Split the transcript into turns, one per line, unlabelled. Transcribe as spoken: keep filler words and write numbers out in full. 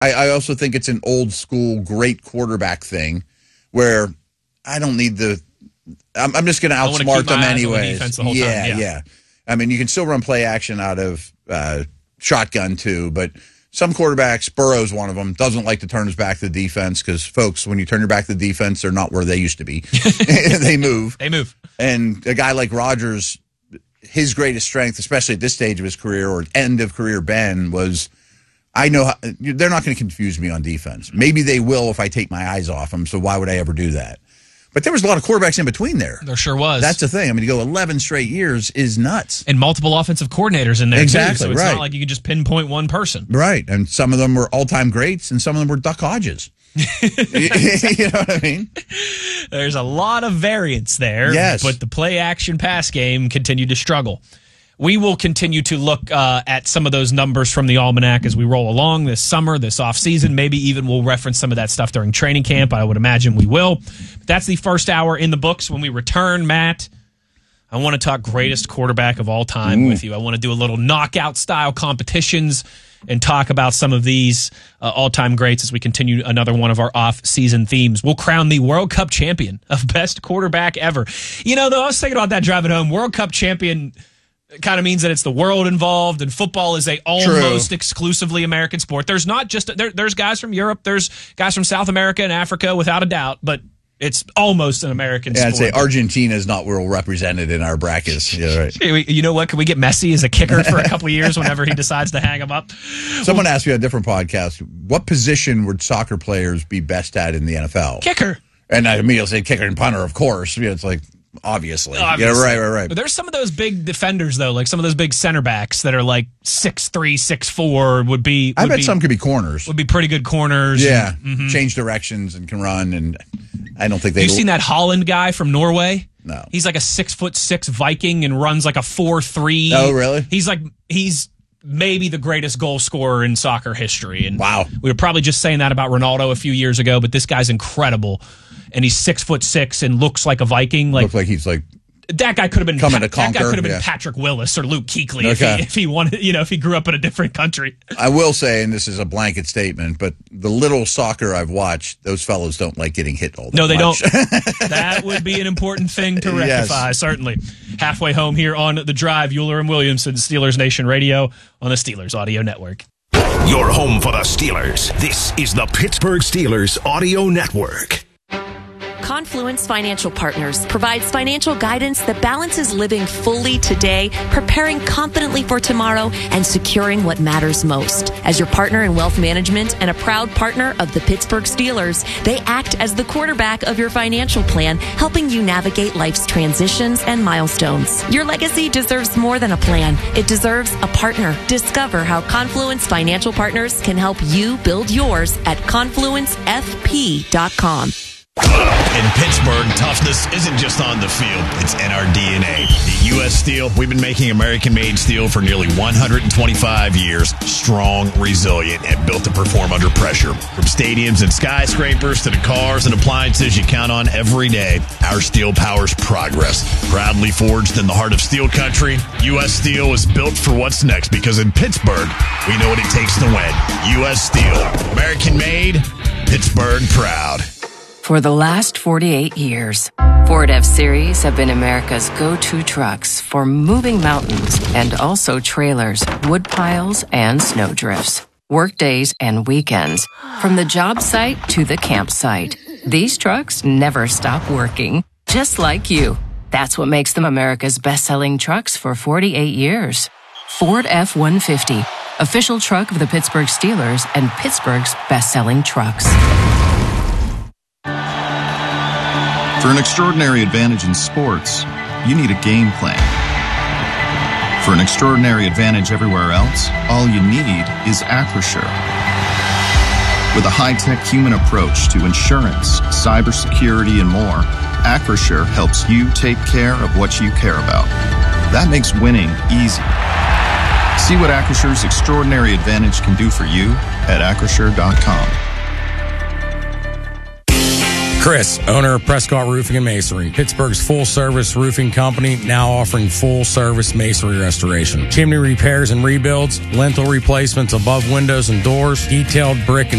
I, I also think it's an old school, great quarterback thing where I don't need the. I'm, I'm just going to outsmart them anyways.
The
yeah,
yeah,
yeah. I mean, you can still run play action out of uh, shotgun too, but some quarterbacks, Burrow's one of them, doesn't like to turn his back to the defense because, folks, when you turn your back to the defense, they're not where they used to be. They move.
They move.
And a guy like Rodgers, his greatest strength, especially at this stage of his career or end of career Ben, was I know how, they're not going to confuse me on defense. Maybe they will if I take my eyes off them, so why would I ever do that? But there was a lot of quarterbacks in between there.
There sure was.
That's the thing. I mean, to go eleven straight years is nuts.
And multiple offensive coordinators in there,
exactly,
too. So it's
right.
not like you could just pinpoint one person.
Right. And some of them were all-time greats, and some of them were Duck Hodges. You know what I mean?
There's a lot of variance there.
Yes.
But the play-action pass game continued to struggle. We will continue to look uh, at some of those numbers from the Almanac as we roll along this summer, this offseason. Maybe even we'll reference some of that stuff during training camp. I would imagine we will. But that's the first hour in the books. When we return, Matt, I want to talk greatest quarterback of all time Ooh. with you. I want to do a little knockout-style competitions and talk about some of these uh, all-time greats as we continue another one of our off-season themes. We'll crown the World Cup champion of best quarterback ever. You know, though, I was thinking about that driving home. World Cup champion kind of means that it's the world involved, and football is a almost True. exclusively American sport. There's not just there, there's guys from Europe, there's guys from South America and Africa, without a doubt, but it's almost an American
yeah,
sport.
I'd say Argentina is not well represented in our brackets. Yeah, right.
You know what? Can we get Messi as a kicker for a couple of years whenever he decides to hang him up?
Someone asked me on a different podcast, what position would soccer players be best at in the N F L?
Kicker.
And I immediately say kicker and punter, of course. You know, it's like, Obviously.
Obviously.
Yeah, right, right, right.
But there's some of those big defenders, though, like some of those big center backs that are like six three, six four would be... Would
I bet
be,
some could be corners.
Would be pretty good corners.
Yeah,
and, mm-hmm.
change directions and can run, and I don't think they...
You seen that Holland guy from Norway?
No.
He's like a six foot six Viking and runs like a four three.
Oh, really?
He's like, he's maybe the greatest goal scorer in soccer history. And
wow.
We were probably just saying that about Ronaldo a few years ago, but this guy's incredible. And he's six foot six and looks like a Viking. Like,
looks like he's like...
That guy could have been
coming
pa-
to conquer.
That guy could have been
yeah.
Patrick Willis or Luke Kuechly
okay.
if he if he wanted, you know, if he grew up in a different country.
I will say, and this is a blanket statement, but the little soccer I've watched, those fellows don't like getting hit all that
No, they
much.
don't. That would be an important thing to rectify, yes. Certainly. Halfway home here on The Drive, Euler and Williamson, Steelers Nation Radio on the Steelers Audio Network.
Your home for the Steelers. This is the Pittsburgh Steelers Audio Network.
Confluence Financial Partners provides financial guidance that balances living fully today, preparing confidently for tomorrow, and securing what matters most. As your partner in wealth management and a proud partner of the Pittsburgh Steelers, they act as the quarterback of your financial plan, helping you navigate life's transitions and milestones. Your legacy deserves more than a plan. It deserves a partner. Discover how Confluence Financial Partners can help you build yours at confluence f p dot com.
In Pittsburgh, toughness isn't just on the field, it's in our D N A. At U S Steel, we've been making American-made steel for nearly one hundred twenty-five years, strong, resilient, and built to perform under pressure. From stadiums and skyscrapers to the cars and appliances you count on every day, our steel powers progress. Proudly forged in the heart of steel country, U S Steel is built for what's next because in Pittsburgh, we know what it takes to win. U S Steel, American-made, Pittsburgh proud.
For the last forty-eight years, Ford F-Series have been America's go-to trucks for moving mountains and also trailers, wood piles, and snowdrifts. Workdays and weekends, from the job site to the campsite. These trucks never stop working, just like you. That's what makes them America's best-selling trucks for forty-eight years. Ford F one fifty, official truck of the Pittsburgh Steelers and Pittsburgh's best-selling trucks.
For an extraordinary advantage in sports, you need a game plan. For an extraordinary advantage everywhere else, all you need is Acrisure. With a high-tech human approach to insurance, cybersecurity, and more, Acrisure helps you take care of what you care about. That makes winning easy. See what Acrisure's extraordinary advantage can do for you at acrisure dot com.
Chris, owner of Prescott Roofing and Masonry, Pittsburgh's full-service roofing company, now offering full-service masonry restoration, chimney repairs and rebuilds, lintel replacements above windows and doors, detailed brick and